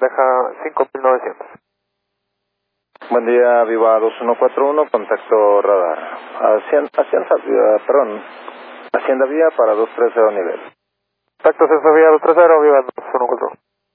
deja 5.900. Buen día, Viva 2141, contacto radar. Hacienda Vía para 230 nivel. Contacto Hacienda Vía 230, Viva 2141.